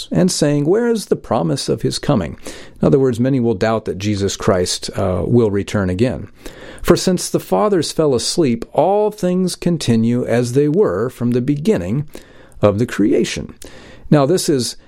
questions and saying, where is the promise of his coming? In other words, many will doubt that Jesus Christ will return again. For since the fathers fell asleep, all things continue as they were from the beginning of the creation. Now, this is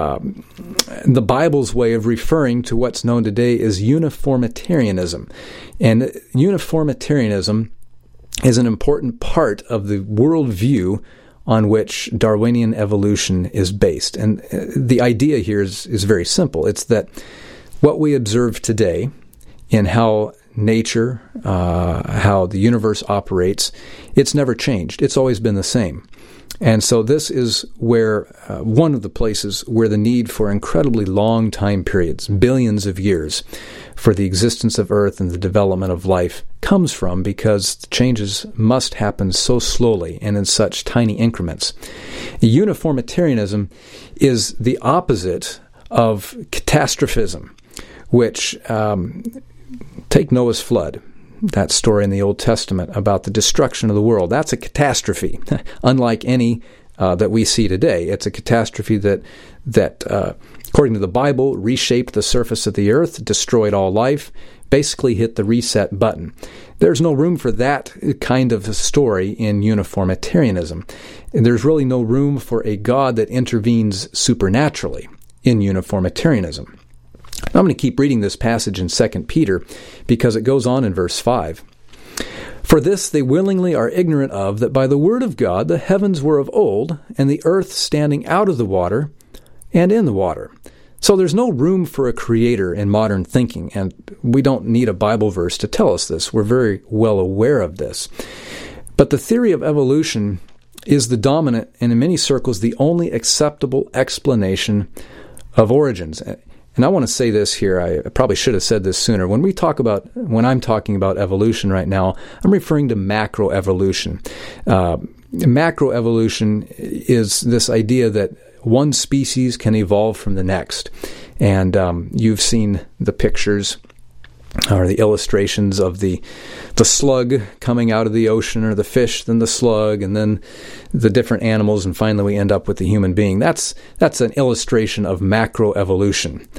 the Bible's way of referring to what's known today as uniformitarianism. And uniformitarianism is an important part of the worldview on which Darwinian evolution is based. And the idea here is very simple. It's that what we observe today in how nature, how the universe operates, it's never changed. It's always been the same. And so this is where one of the places where the need for incredibly long time periods, billions of years, for the existence of Earth and the development of life comes from, because the changes must happen so slowly and in such tiny increments. Uniformitarianism is the opposite of catastrophism, which take Noah's flood. That story in the Old Testament about the destruction of the world. That's a catastrophe, unlike any that we see today. It's a catastrophe that according to the Bible, reshaped the surface of the earth, destroyed all life, basically hit the reset button. There's no room for that kind of a story in uniformitarianism. And there's really no room for a God that intervenes supernaturally in uniformitarianism. I'm going to keep reading this passage in 2 Peter because it goes on in verse 5. For this they willingly are ignorant of, that by the word of God the heavens were of old, and the earth standing out of the water and in the water. So there's no room for a creator in modern thinking, and we don't need a Bible verse to tell us this. We're very well aware of this. But the theory of evolution is the dominant, and in many circles, the only acceptable explanation of origins. And I want to say this here, I probably should have said this sooner. When I'm talking about evolution right now, I'm referring to macroevolution. Macroevolution is this idea that one species can evolve from the next. And you've seen the pictures or the illustrations of the slug coming out of the ocean, or the fish, then the slug, and then the different animals, and finally we end up with the human being. That's an illustration of macroevolution.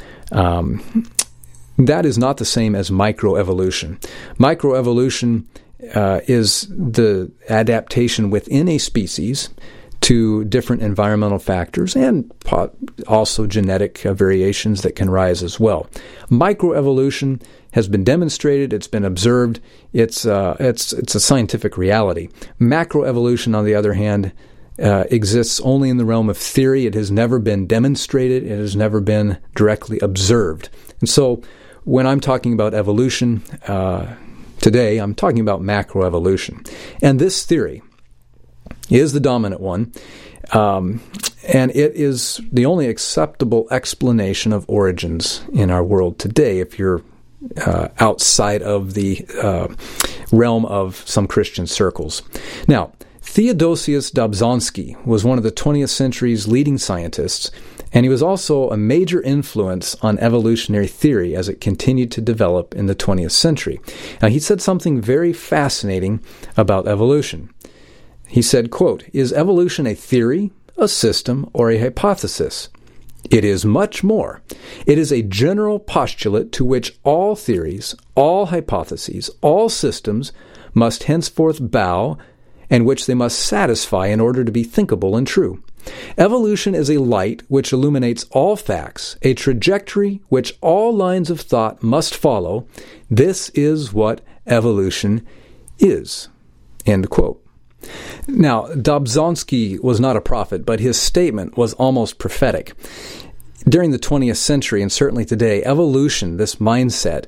That is not the same as microevolution. Microevolution is the adaptation within a species to different environmental factors and also genetic variations that can rise as well. Microevolution has been demonstrated, it's been observed, it's a scientific reality. Macroevolution, on the other hand, exists only in the realm of theory. It has never been demonstrated, it has never been directly observed. And so when I'm talking about evolution today, I'm talking about macroevolution. And this theory is the dominant one, and it is the only acceptable explanation of origins in our world today, if you're outside of the realm of some Christian circles. Now, Theodosius Dobzhansky was one of the 20th century's leading scientists, and he was also a major influence on evolutionary theory as it continued to develop in the 20th century. Now, he said something very fascinating about evolution. He said, quote, "Is evolution a theory, a system, or a hypothesis? It is much more. It is a general postulate to which all theories, all hypotheses, all systems must henceforth bow, and which they must satisfy in order to be thinkable and true. Evolution is a light which illuminates all facts, a trajectory which all lines of thought must follow. This is what evolution is." End quote. Now, Dobzhansky was not a prophet, but his statement was almost prophetic. During the 20th century, and certainly today, evolution, this mindset,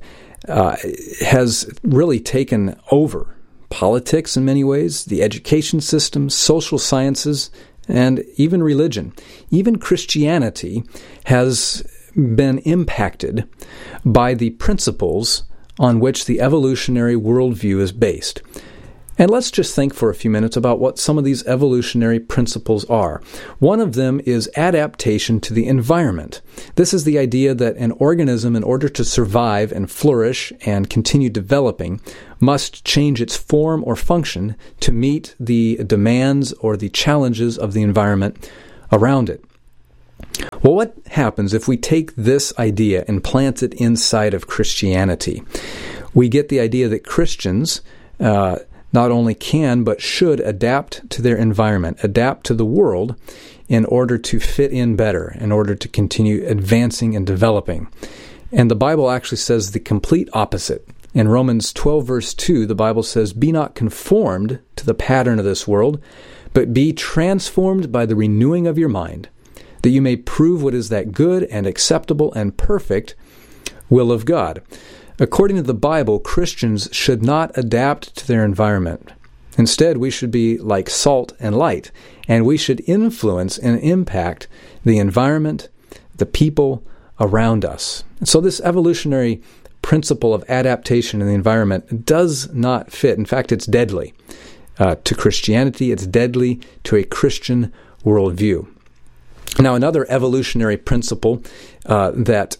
has really taken over politics in many ways, the education system, social sciences, and even religion. Even Christianity has been impacted by the principles on which the evolutionary worldview is based. And let's just think for a few minutes about what some of these evolutionary principles are. One of them is adaptation to the environment. This is the idea that an organism, in order to survive and flourish and continue developing, must change its form or function to meet the demands or the challenges of the environment around it. Well, what happens if we take this idea and plant it inside of Christianity? We get the idea that Christians not only can but should adapt to their environment, adapt to the world in order to fit in better, in order to continue advancing and developing. And the Bible actually says the complete opposite. In Romans 12, verse 2, the Bible says, "Be not conformed to the pattern of this world, but be transformed by the renewing of your mind, that you may prove what is that good and acceptable and perfect will of God." According to the Bible, Christians should not adapt to their environment. Instead, we should be like salt and light, and we should influence and impact the environment, the people around us. So this evolutionary principle of adaptation in the environment does not fit. In fact, it's deadly to Christianity. It's deadly to a Christian worldview. Now, another evolutionary principle that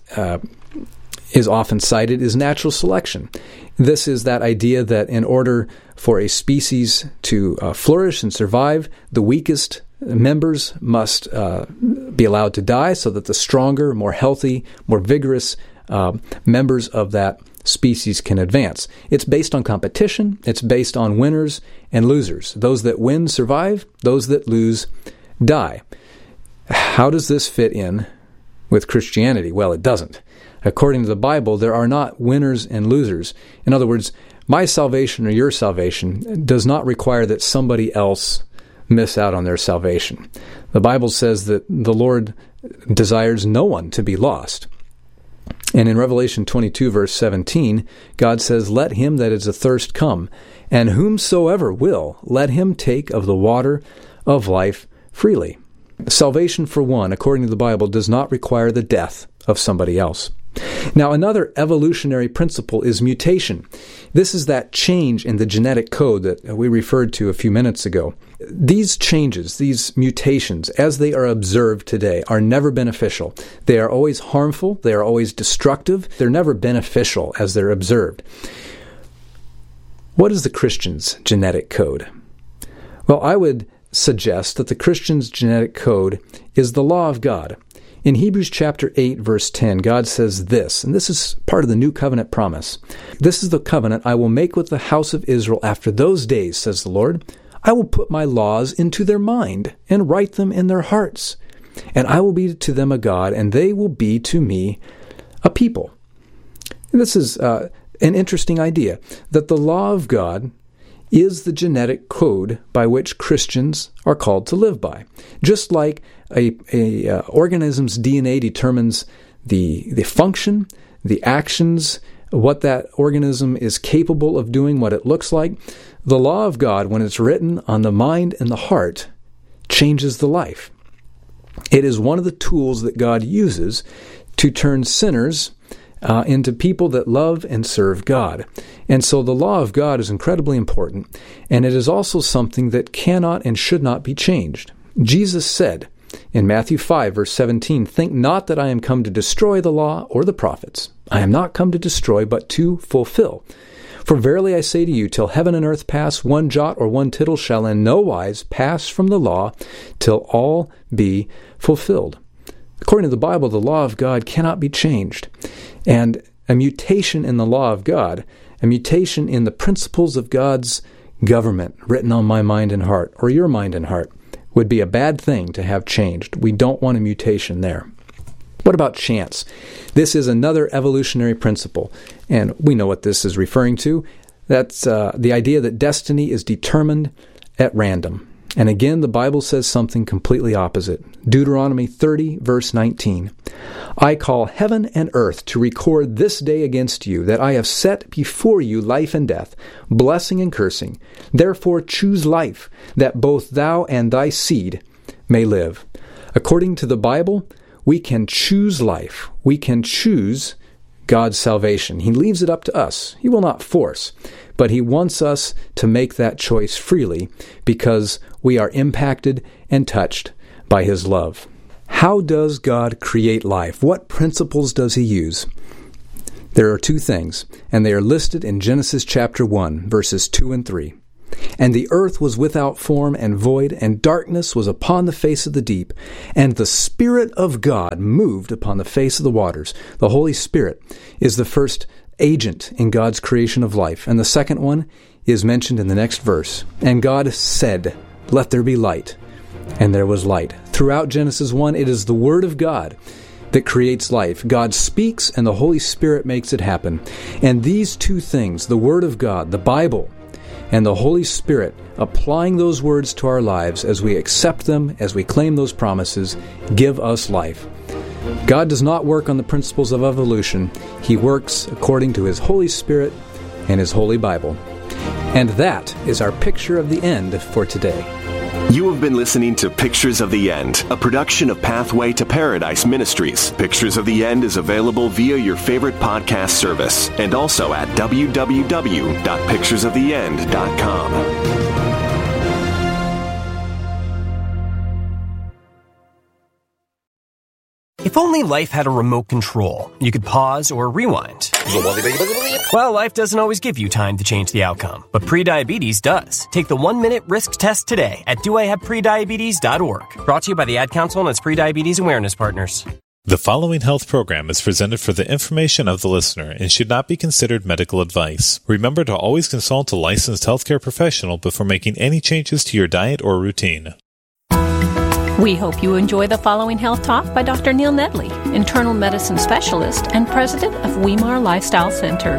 is often cited is natural selection. This is that idea that in order for a species to flourish and survive, the weakest members must be allowed to die so that the stronger, more healthy, more vigorous members of that species can advance. It's based on competition. It's based on winners and losers. Those that win survive. Those that lose die. How does this fit in with Christianity? Well, it doesn't. According to the Bible, there are not winners and losers. In other words, my salvation or your salvation does not require that somebody else miss out on their salvation. The Bible says that the Lord desires no one to be lost. And in Revelation 22, verse 17, God says, "Let him that is athirst come, and whomsoever will, let him take of the water of life freely." Salvation for one, according to the Bible, does not require the death of somebody else. Now, another evolutionary principle is mutation. This is that change in the genetic code that we referred to a few minutes ago. These changes, these mutations, as they are observed today, are never beneficial. They are always harmful. They are always destructive. They're never beneficial as they're observed. What is the Christian's genetic code? Well, I would suggest that the Christian's genetic code is the law of God. In Hebrews chapter 8, verse 10, God says this, and this is part of the new covenant promise. "This is the covenant I will make with the house of Israel after those days, says the Lord. I will put my laws into their mind and write them in their hearts. And I will be to them a God, and they will be to me a people." And this is an interesting idea, that the law of God is the genetic code by which Christians are called to live by. Just like a organism's DNA determines the function, the actions, what that organism is capable of doing, what it looks like, the law of God, when it's written on the mind and the heart, changes the life. It is one of the tools that God uses to turn sinners into people that love and serve God. And so the law of God is incredibly important, and it is also something that cannot and should not be changed. Jesus said in Matthew 5, verse 17, "Think not that I am come to destroy the law or the prophets. I am not come to destroy, but to fulfill. For verily I say to you, till heaven and earth pass, one jot or one tittle shall in no wise pass from the law, till all be fulfilled." According to the Bible, the law of God cannot be changed. And a mutation in the law of God, a mutation in the principles of God's government written on my mind and heart, or your mind and heart, would be a bad thing to have changed. We don't want a mutation there. What about chance? This is another evolutionary principle, and we know what this is referring to. That's the idea that destiny is determined at random. And again, the Bible says something completely opposite. Deuteronomy 30, verse 19. "I call heaven and earth to record this day against you, that I have set before you life and death, blessing and cursing. Therefore choose life, that both thou and thy seed may live." According to the Bible, we can choose life. We can choose God's salvation. He leaves it up to us. He will not force, but He wants us to make that choice freely because we are impacted and touched by His love. How does God create life? What principles does He use? There are two things, and they are listed in Genesis chapter 1, verses 2 and 3. And the earth was without form and void, and darkness was upon the face of the deep. And the Spirit of God moved upon the face of the waters. The Holy Spirit is the first agent in God's creation of life. And the second one is mentioned in the next verse. And God said, "Let there be light." And there was light. Throughout Genesis 1, it is the Word of God that creates life. God speaks, and the Holy Spirit makes it happen. And these two things, the Word of God, the Bible, and the Holy Spirit, applying those words to our lives as we accept them, as we claim those promises, give us life. God does not work on the principles of evolution. He works according to His Holy Spirit and His Holy Bible. And that is our picture of the end for today. You have been listening to Pictures of the End, a production of Pathway to Paradise Ministries. Pictures of the End is available via your favorite podcast service and also at www.picturesoftheend.com. If only life had a remote control, you could pause or rewind. Well, life doesn't always give you time to change the outcome, but prediabetes does. Take the 1-minute risk test today at doihaveprediabetes.org. Brought to you by the Ad Council and its prediabetes awareness partners. The following health program is presented for the information of the listener and should not be considered medical advice. Remember to always consult a licensed healthcare professional before making any changes to your diet or routine. We hope you enjoy the following health talk by Dr. Neil Nedley, internal medicine specialist and president of Weimar Lifestyle Center.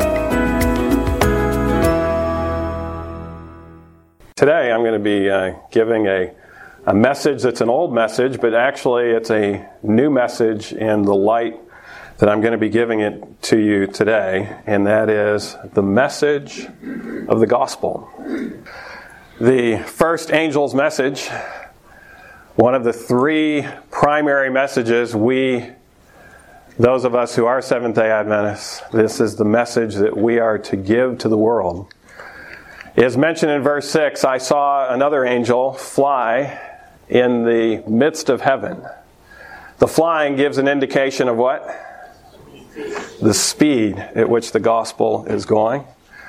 Today I'm going to be giving a message that's an old message, but actually it's a new message in the light that I'm going to be giving it to you today, and that is the message of the gospel. The first angel's message, one of the three primary messages those of us who are Seventh-day Adventists, this is the message that we are to give to the world. It is mentioned in verse 6, I saw another angel fly in the midst of heaven. The flying gives an indication of what? The speed at which the gospel is going.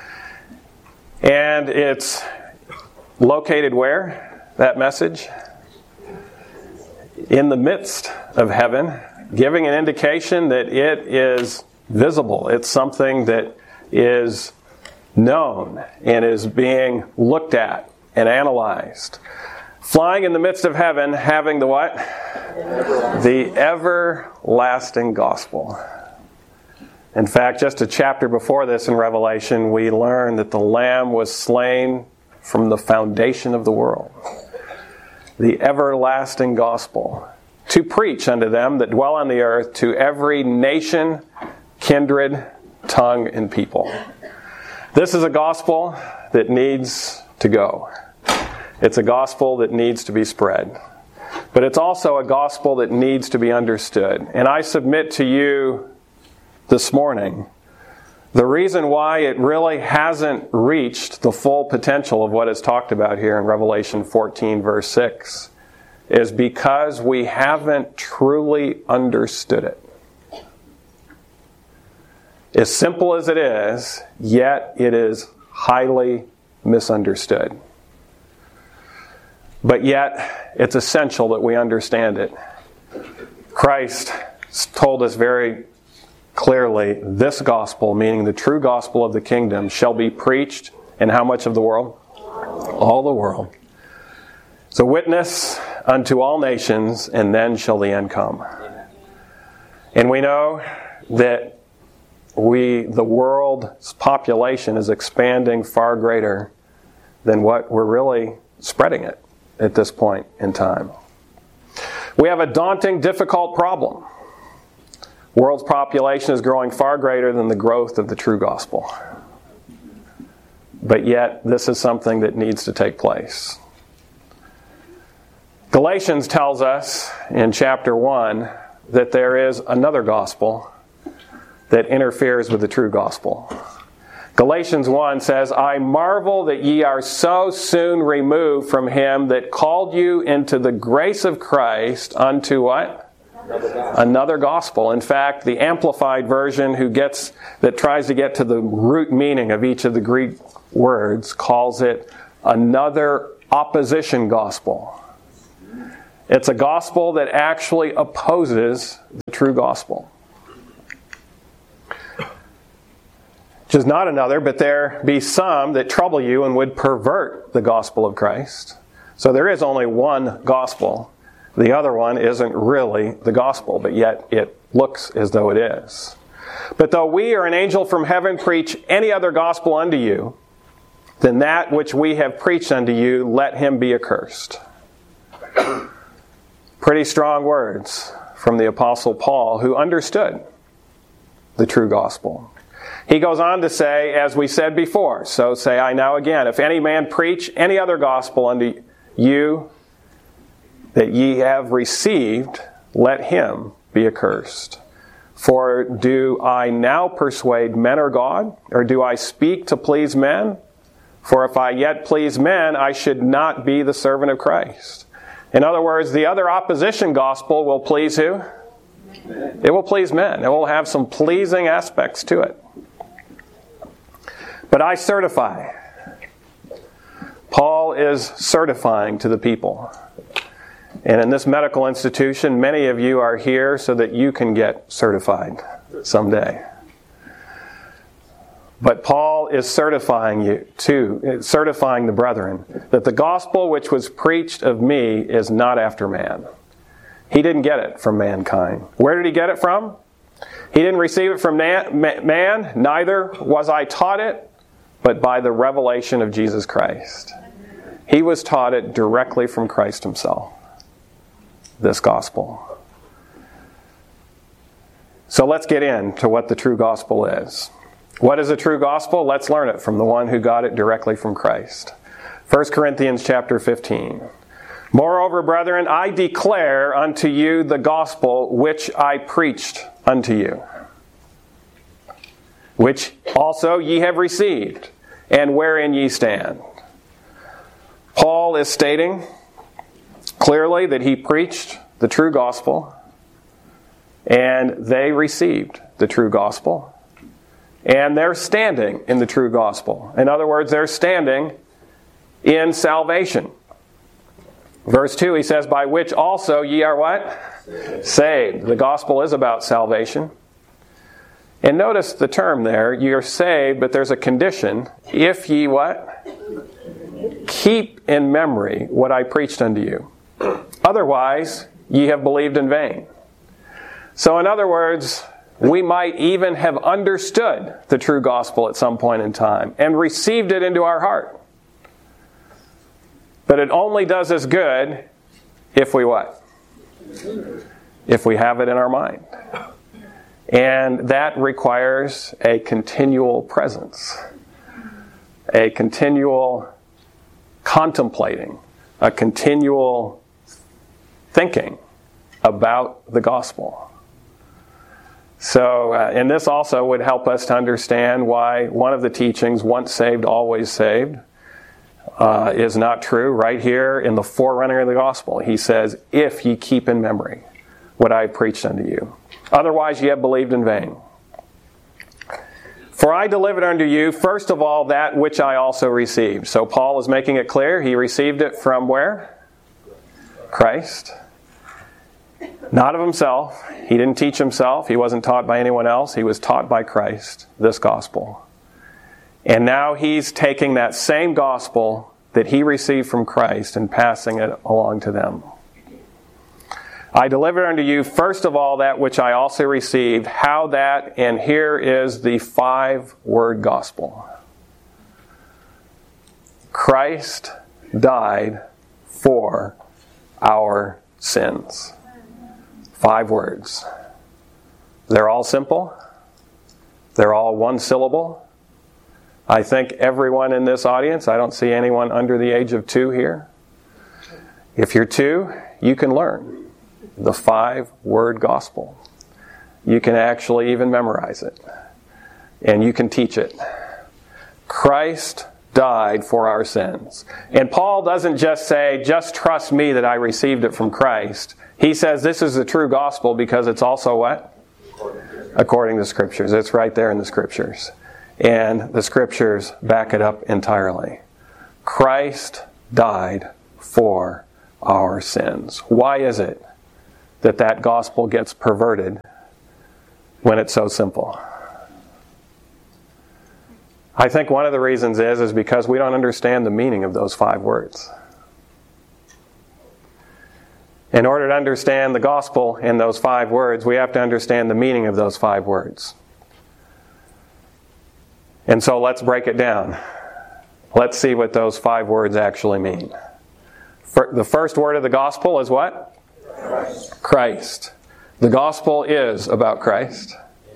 And it's located where? That message? In the midst of heaven, giving an indication that it is visible. It's something that is known and is being looked at and analyzed. Flying in the midst of heaven, having the what? The everlasting gospel. In fact, just a chapter before this in Revelation, we learn that the Lamb was slain from the foundation of the world. The everlasting gospel, to preach unto them that dwell on the earth, to every nation, kindred, tongue, and people. This is a gospel that needs to go. It's a gospel that needs to be spread. But it's also a gospel that needs to be understood. And I submit to you this morning, the reason why it really hasn't reached the full potential of what is talked about here in Revelation 14, verse 6, is because we haven't truly understood it. As simple as it is, yet it is highly misunderstood. But yet, it's essential that we understand it. Christ told us very clearly, this gospel, meaning the true gospel of the kingdom, shall be preached in how much of the world? All the world. It's a witness unto all nations, and then shall the end come. And we know that the world's population is expanding far greater than what we're really spreading it at this point in time. We have a daunting, difficult problem. World's population is growing far greater than the growth of the true gospel. But yet, this is something that needs to take place. Galatians tells us in chapter 1 that there is another gospel that interferes with the true gospel. Galatians 1 says, I marvel that ye are so soon removed from him that called you into the grace of Christ unto what? Another gospel. In fact, the Amplified Version that tries to get to the root meaning of each of the Greek words calls it another opposition gospel. It's a gospel that actually opposes the true gospel. Which is not another, but there be some that trouble you and would pervert the gospel of Christ. So there is only one gospel. The other one isn't really the gospel, but yet it looks as though it is. But though we or an angel from heaven preach any other gospel unto you than that which we have preached unto you, let him be accursed. Pretty strong words from the Apostle Paul, who understood the true gospel. He goes on to say, as we said before, so say I now again, if any man preach any other gospel unto you that ye have received, let him be accursed. For do I now persuade men or God? Or do I speak to please men? For if I yet please men, I should not be the servant of Christ. In other words, the other opposition gospel will please who? It will please men. It will have some pleasing aspects to it. But I certify. Paul is certifying to the people. And in this medical institution, many of you are here so that you can get certified someday. But Paul is certifying the brethren that the gospel which was preached of me is not after man. He didn't get it from mankind. Where did he get it from? He didn't receive it from man, neither was I taught it, but by the revelation of Jesus Christ. He was taught it directly from Christ himself, this gospel. So let's get into what the true gospel is. What is a true gospel? Let's learn it from the one who got it directly from Christ. 1 Corinthians chapter 15. Moreover, brethren, I declare unto you the gospel which I preached unto you, which also ye have received, and wherein ye stand. Paul is stating clearly that he preached the true gospel, and they received the true gospel, and they're standing in the true gospel. In other words, they're standing in salvation. Verse 2, he says, by which also ye are what? Saved. The gospel is about salvation. And notice the term there, you're saved, but there's a condition. If ye what? Keep in memory what I preached unto you. Otherwise, ye have believed in vain. So in other words, we might even have understood the true gospel at some point in time and received it into our heart. But it only does us good if we what? If we have it in our mind. And that requires a continual presence, a continual contemplating, a continual thinking about the gospel. So, and this also would help us to understand why one of the teachings, once saved, always saved, is not true. Right here in the forerunner of the gospel, he says, if ye keep in memory what I have preached unto you. Otherwise ye have believed in vain. For I delivered unto you, first of all, that which I also received. So Paul is making it clear. He received it from where? Christ. Not of himself. He didn't teach himself. He wasn't taught by anyone else. He was taught by Christ, this gospel. And now he's taking that same gospel that he received from Christ and passing it along to them. I delivered unto you, first of all, that which I also received, how that, and here is the 5-word gospel. Christ died for our sins. 5 words. They're all simple. They're all one syllable. I think everyone in this audience, I don't see anyone under the age of 2 here. If you're 2, you can learn the 5-word gospel. You can actually even memorize it. And you can teach it. Christ died for our sins. And Paul doesn't just say, just trust me that I received it from Christ. He says this is the true gospel because it's also what? According to the Scriptures. It's right there in the Scriptures. And the Scriptures back it up entirely. Christ died for our sins. Why is it that that gospel gets perverted when it's so simple? I think one of the reasons is because we don't understand the meaning of those 5 words. In order to understand the gospel in those 5 words, we have to understand the meaning of those 5 words. And so let's break it down. Let's see what those 5 words actually mean. The first word of the gospel is what? Christ. Christ. The gospel is about Christ.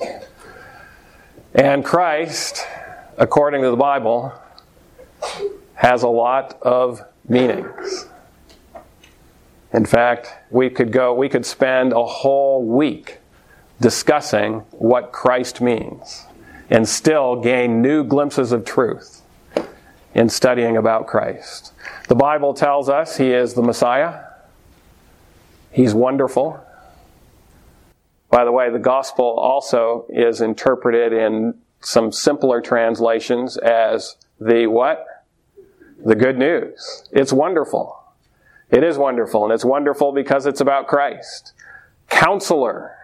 And Christ, according to the Bible, has a lot of meanings. In fact, we could spend a whole week discussing what Christ means and still gain new glimpses of truth in studying about Christ. The Bible tells us He is the Messiah. He's wonderful. By the way, the gospel also is interpreted in some simpler translations as the what? The good news. It's wonderful. It is wonderful, and it's wonderful because it's about Christ. Counselor,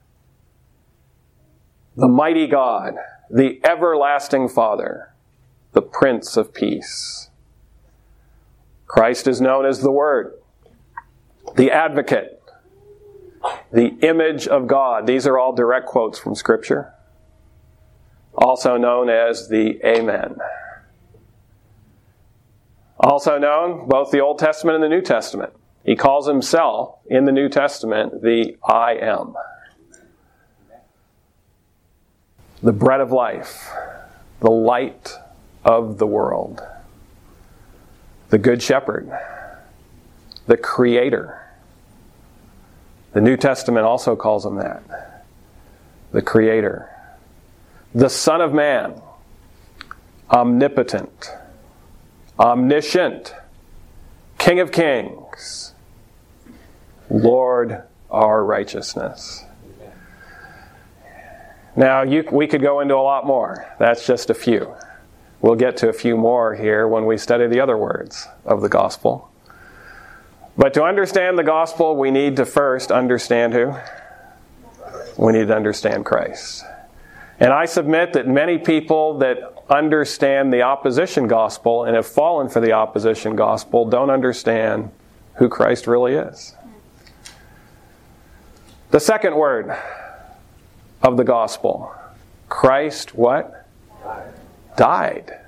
the mighty God, the everlasting Father, the Prince of Peace. Christ is known as the Word, the Advocate, the image of God. These are all direct quotes from Scripture. Also known as the Amen. Also known, both the Old Testament and the New Testament. He calls Himself, in the New Testament, the I Am. The bread of life. The light of the world. The Good Shepherd. The Creator. The New Testament also calls Him that. The Creator. The Son of Man. Omnipotent. Omniscient, King of Kings, Lord our righteousness. Now, we could go into a lot more. That's just a few. We'll get to a few more here when we study the other words of the gospel. But to understand the gospel, we need to first understand who? We need to understand Christ. And I submit that many people that understand the opposition gospel and have fallen for the opposition gospel don't understand who Christ really is. The second word of the gospel, Christ what? Died.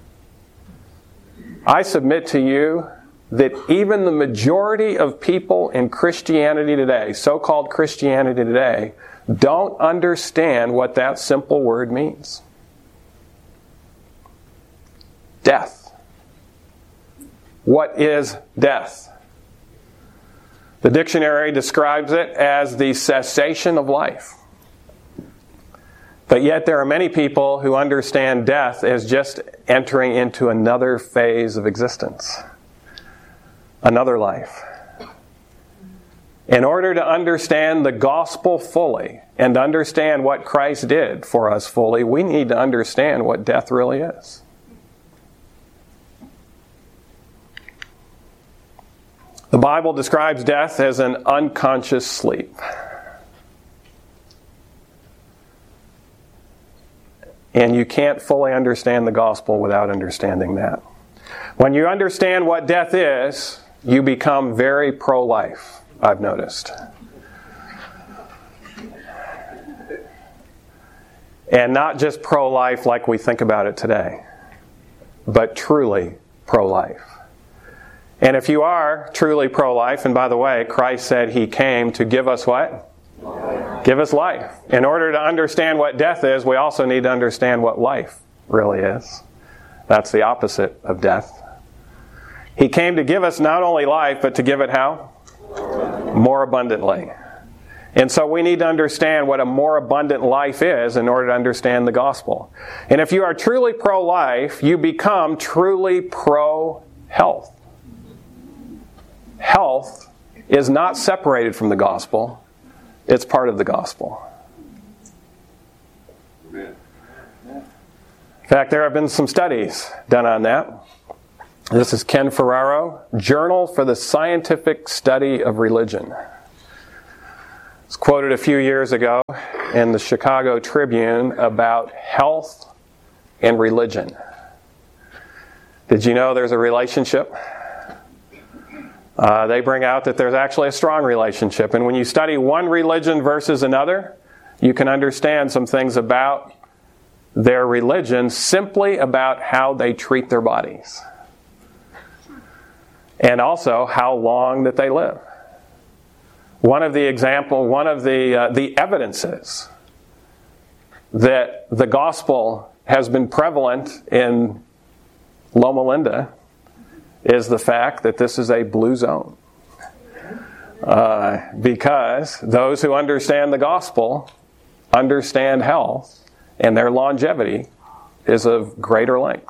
I submit to you that even the majority of people in Christianity today, so-called Christianity today, don't understand what that simple word means. Death. What is death? The dictionary describes it as the cessation of life. But yet there are many people who understand death as just entering into another phase of existence. Another life. In order to understand the gospel fully and understand what Christ did for us fully, we need to understand what death really is. The Bible describes death as an unconscious sleep. And you can't fully understand the gospel without understanding that. When you understand what death is, you become very pro-life, I've noticed. And not just pro-life like we think about it today, but truly pro-life. And if you are truly pro-life, and by the way, Christ said He came to give us what? Life. Give us life. In order to understand what death is, we also need to understand what life really is. That's the opposite of death. He came to give us not only life, but to give it how? More abundantly. And so we need to understand what a more abundant life is in order to understand the gospel. And if you are truly pro-life, you become truly pro-health. Health is not separated from the gospel. It's part of the gospel. In fact, there have been some studies done on that. This is Ken Ferraro, Journal for the Scientific Study of Religion. It's quoted a few years ago in the Chicago Tribune about health and religion. Did you know there's a relationship? They bring out that there's actually a strong relationship. And when you study one religion versus another, you can understand some things about their religion simply about how they treat their bodies. And also how long that they live. One of the evidences that the gospel has been prevalent in Loma Linda is the fact that this is a blue zone. Because those who understand the gospel understand health, and their longevity is of greater length.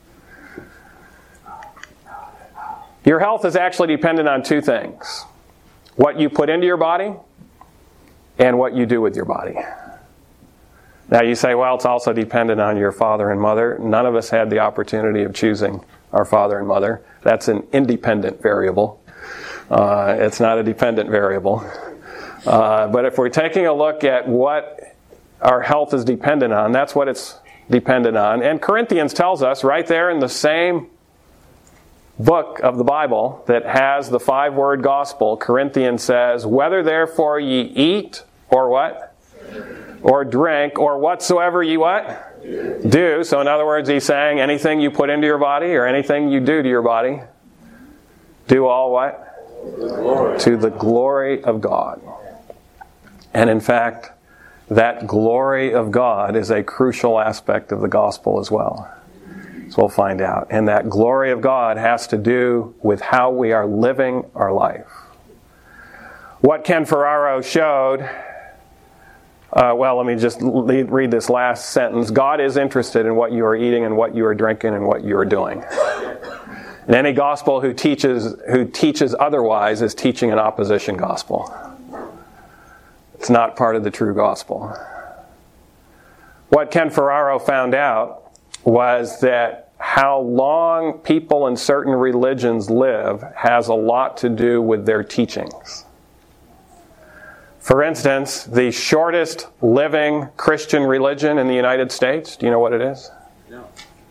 Your health is actually dependent on two things: what you put into your body and what you do with your body. Now you say, well, it's also dependent on your father and mother. None of us had the opportunity of choosing our father and mother. That's an independent variable. It's not a dependent variable. But if we're taking a look at what our health is dependent on, that's what it's dependent on. And Corinthians tells us right there in the same book of the Bible that has the 5-word gospel, Corinthians says, whether therefore ye eat or what? Or drink or whatsoever ye what? Do. So in other words, he's saying anything you put into your body or anything you do to your body, do all what? Glory. To the glory of God. And in fact, that glory of God is a crucial aspect of the gospel as well. So we'll find out. And that glory of God has to do with how we are living our life. What Ken Ferraro showed, let me just read this last sentence. God is interested in what you are eating and what you are drinking and what you are doing. And any gospel who teaches otherwise is teaching an opposition gospel. It's not part of the true gospel. What Ken Ferraro found out was that how long people in certain religions live has a lot to do with their teachings. For instance, the shortest living Christian religion in the United States, do you know what it is? No.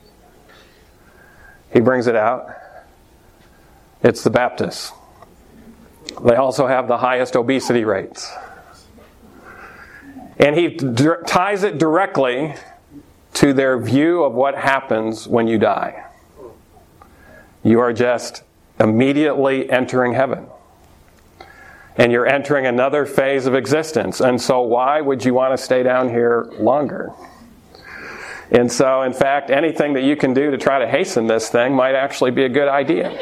He brings it out. It's the Baptists. They also have the highest obesity rates. And he ties it directly to their view of what happens when you die. You are just immediately entering heaven. And you're entering another phase of existence. And so why would you want to stay down here longer? And so, in fact, anything that you can do to try to hasten this thing might actually be a good idea.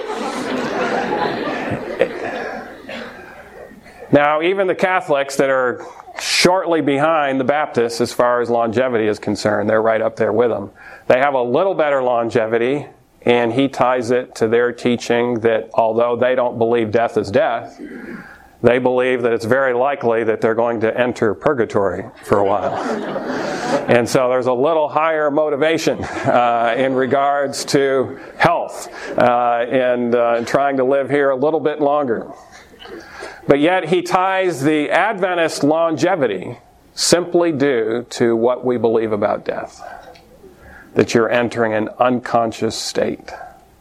Now, even the Catholics that are shortly behind the Baptists as far as longevity is concerned, they're right up there with them. They have a little better longevity, and he ties it to their teaching that although they don't believe death is death, they believe that it's very likely that they're going to enter purgatory for a while. And so there's a little higher motivation in regards to health and trying to live here a little bit longer. But yet he ties the Adventist longevity simply due to what we believe about death. That you're entering an unconscious state.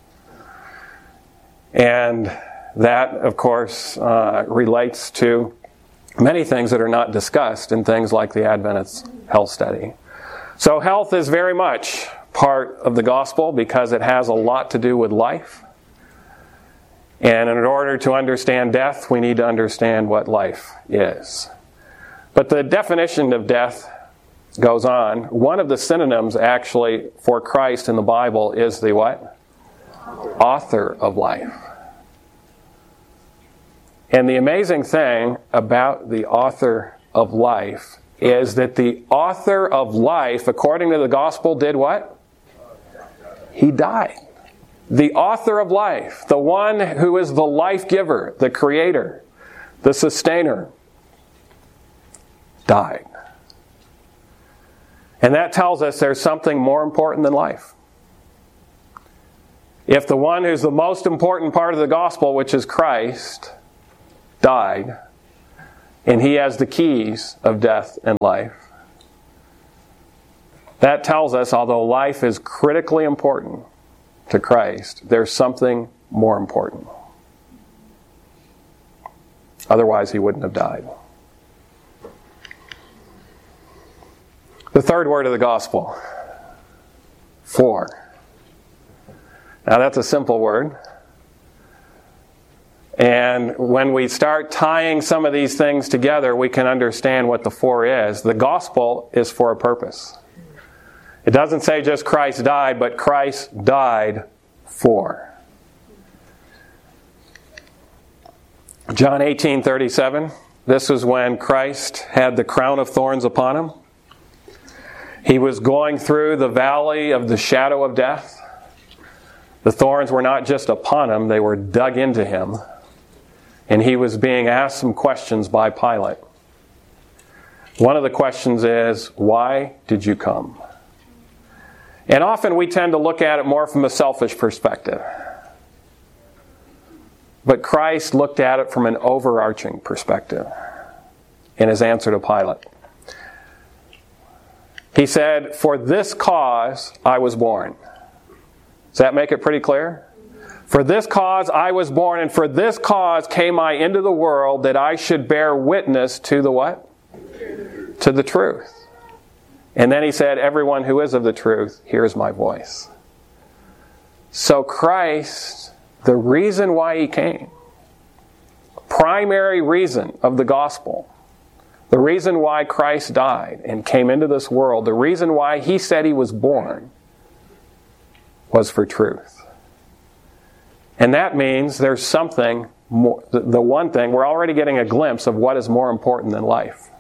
And that, of course, relates to many things that are not discussed in things like the Adventist health study. So health is very much part of the gospel because it has a lot to do with life. And in order to understand death, we need to understand what life is. But the definition of death goes on. One of the synonyms actually for Christ in the Bible is the what? Author of life. And the amazing thing about the author of life is that the author of life, according to the gospel, did what? He died. The author of life, the one who is the life giver, the creator, the sustainer, died. And that tells us there's something more important than life. if the one who's the most important part of the gospel, which is Christ, died, and he has the keys of death and life, that tells us, although life is critically important to Christ, there's something more important. Otherwise, he wouldn't have died. The third word of the gospel, for. Now that's a simple word. And when we start tying some of these things together, we can understand what the for is. The gospel is for a purpose. It doesn't say just Christ died, but Christ died for. John 18:37. This was when Christ had the crown of thorns upon him. He was going through the valley of the shadow of death. The thorns were not just upon him, they were dug into him. And he was being asked some questions by Pilate. One of the questions is, why did you come? And often we tend to look at it more from a selfish perspective. But Christ looked at it from an overarching perspective in his answer to Pilate. He said, for this cause I was born. Does that make it pretty clear? For this cause I was born, and for this cause came I into the world, that I should bear witness to the what? To the truth. And then he said, everyone who is of the truth hears my voice. So Christ, the reason why he came, primary reason of the gospel, the reason why Christ died and came into this world, the reason why he said he was born, was for truth. And that means there's something more, the one thing, we're already getting a glimpse of what is more important than life.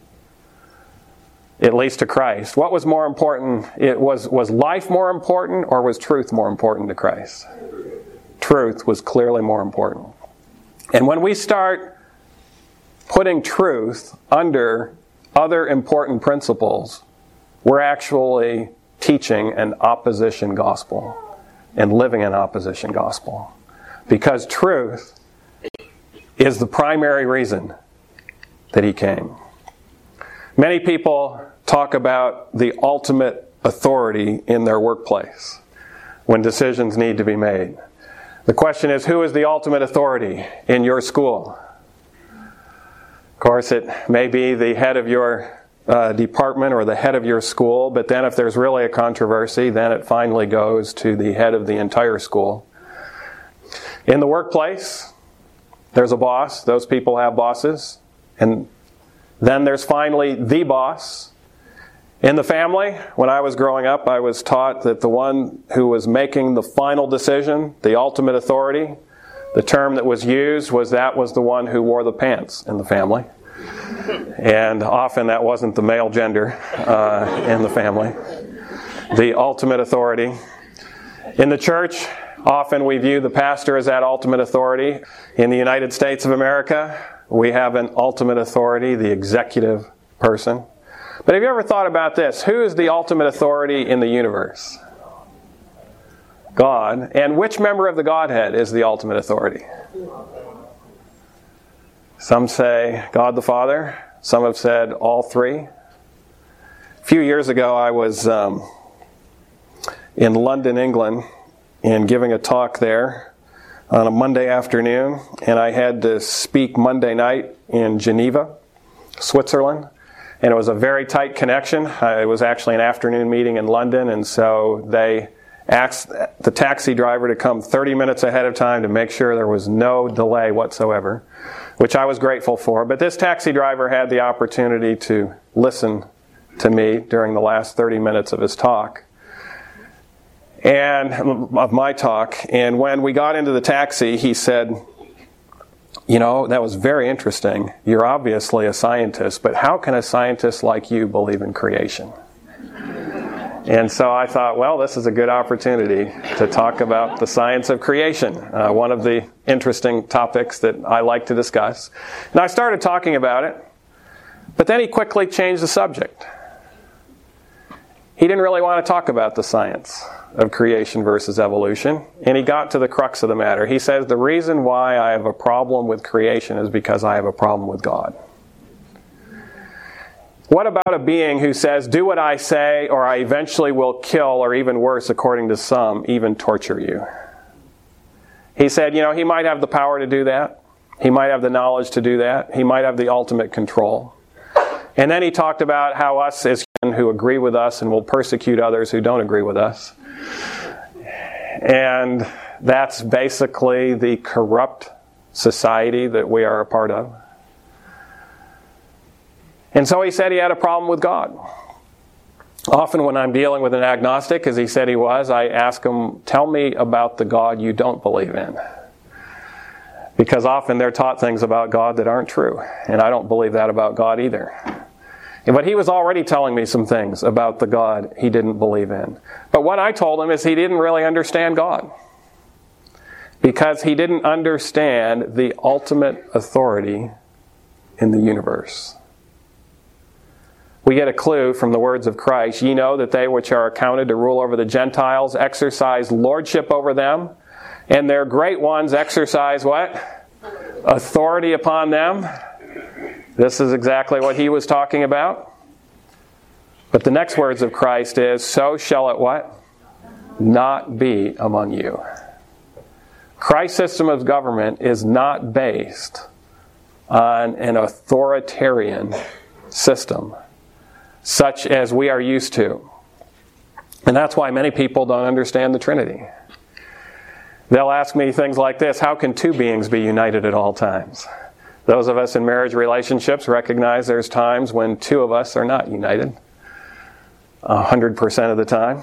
At least to Christ. What was more important? Was life more important, or was truth more important to Christ? Truth was clearly more important. And when we start putting truth under other important principles, we're actually teaching an opposition gospel and living an opposition gospel. Because truth is the primary reason that he came. Many people talk about the ultimate authority in their workplace when decisions need to be made. The question is, who is the ultimate authority in your school? Of course, it may be the head of your department or the head of your school, but then if there's really a controversy, then it finally goes to the head of the entire school. In the workplace, there's a boss. Those people have bosses. And then there's finally the boss. In the family, when I was growing up, I was taught that the one who was making the final decision, the ultimate authority, the term that was used was the one who wore the pants in the family. And often that wasn't the male gender in the family. The ultimate authority. In the church, often we view the pastor as that ultimate authority. In the United States of America, we have an ultimate authority, the executive person. But have you ever thought about this? Who is the ultimate authority in the universe? God. And which member of the Godhead is the ultimate authority? Some say God the Father. Some have said all three. A few years ago, I was in London, England, and giving a talk there on a Monday afternoon, and I had to speak Monday night in Geneva, Switzerland. And it was a very tight connection. It was actually an afternoon meeting in London, and so they asked the taxi driver to come 30 minutes ahead of time to make sure there was no delay whatsoever, which I was grateful for. But this taxi driver had the opportunity to listen to me during the last 30 minutes of his talk, and of my talk. And when we got into the taxi, he said, "You know, that was very interesting. You're obviously a scientist, but how can a scientist like you believe in creation?" And so I thought, well, this is a good opportunity to talk about the science of creation, one of the interesting topics that I like to discuss. And I started talking about it, but then he quickly changed the subject. He didn't really want to talk about the science of creation versus evolution, and he got to the crux of the matter. He says, the reason why I have a problem with creation is because I have a problem with God. What about a being who says, do what I say, or I eventually will kill, or even worse, according to some, even torture you? He said, he might have the power to do that. He might have the knowledge to do that. He might have the ultimate control. And then he talked about how us as humans who agree with us and will persecute others who don't agree with us. And that's basically the corrupt society that we are a part of. And so he said he had a problem with God. Often when I'm dealing with an agnostic, as he said he was, I ask him, tell me about the God you don't believe in. Because often they're taught things about God that aren't true. And I don't believe that about God either. But he was already telling me some things about the God he didn't believe in. But what I told him is he didn't really understand God. Because he didn't understand the ultimate authority in the universe. We get a clue from the words of Christ. Ye know that they which are accounted to rule over the Gentiles exercise lordship over them, and their great ones exercise what? Authority upon them. This is exactly what he was talking about. But the next words of Christ is, so shall it what? Not be among you. Christ's system of government is not based on an authoritarian system, such as we are used to. And that's why many people don't understand the Trinity. They'll ask me things like this, how can two beings be united at all times? Those of us in marriage relationships recognize there's times when two of us are not united 100% of the time.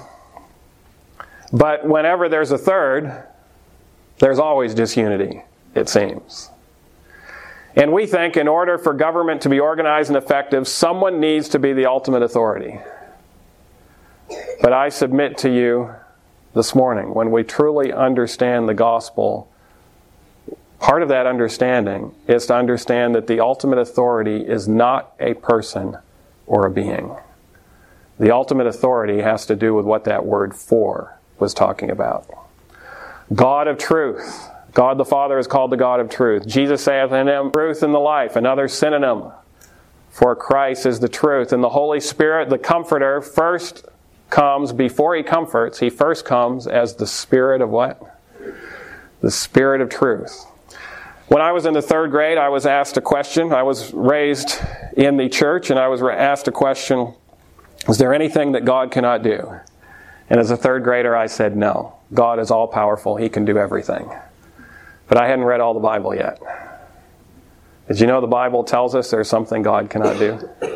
But whenever there's a third, there's always disunity, it seems. And we think in order for government to be organized and effective, someone needs to be the ultimate authority. But I submit to you this morning, when we truly understand the gospel, part of that understanding is to understand that the ultimate authority is not a person or a being. The ultimate authority has to do with what that word "for" was talking about. God of truth. God the Father is called the God of truth. Jesus saith in him, truth and the life, another synonym for Christ is the truth. And the Holy Spirit, the Comforter, first comes, before he comforts, he first comes as the Spirit of what? The Spirit of truth. When I was in the third grade, I was asked a question. I was raised in the church, and I was asked a question, is there anything that God cannot do? And as a third grader, I said no. God is all-powerful. He can do everything. But I hadn't read all the Bible yet. Did you know the Bible tells us there's something God cannot do?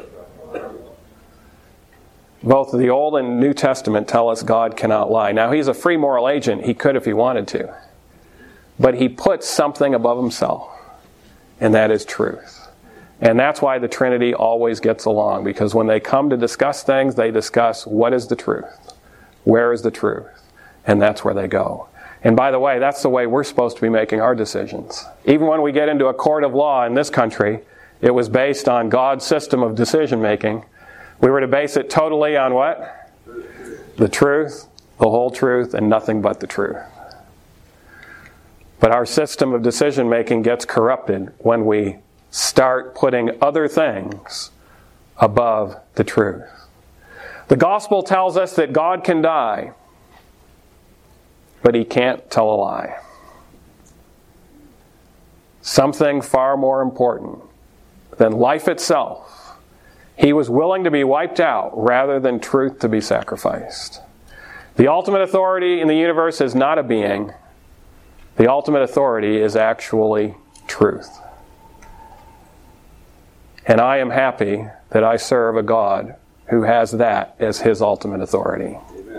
Both the Old and New Testament tell us God cannot lie. Now, he's a free moral agent. He could if he wanted to. But he puts something above himself, and that is truth. And that's why the Trinity always gets along, because when they come to discuss things, they discuss what is the truth, where is the truth, and that's where they go. And by the way, that's the way we're supposed to be making our decisions. Even when we get into a court of law in this country, it was based on God's system of decision making. We were to base it totally on what? The truth, the whole truth, and nothing but the truth. But our system of decision making gets corrupted when we start putting other things above the truth. The gospel tells us that God can die, but he can't tell a lie. Something far more important than life itself. He was willing to be wiped out rather than truth to be sacrificed. The ultimate authority in the universe is not a being. The ultimate authority is actually truth. And I am happy that I serve a God who has that as his ultimate authority.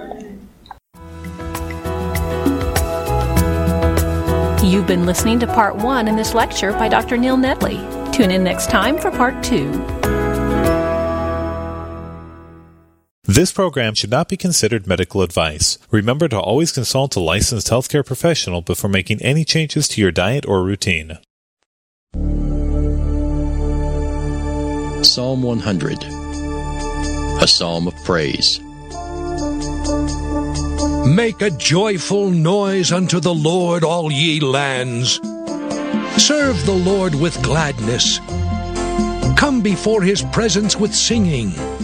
You've been listening to Part 1 in this lecture by Dr. Neil Nedley. Tune in next time for Part 2. This program should not be considered medical advice. Remember to always consult a licensed healthcare professional before making any changes to your diet or routine. Psalm 100, a psalm of praise. Make a joyful noise unto the Lord, all ye lands. Serve the Lord with gladness. Come before his presence with singing.